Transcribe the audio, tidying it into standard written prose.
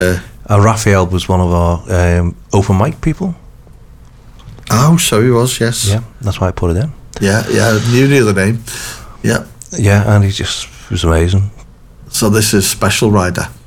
Raphael was one of our open mic people. Oh, so he was, yes. Yeah, that's why I put it in. Yeah, you knew the name. Yeah. Yeah, and he was amazing. So this is Special Rider.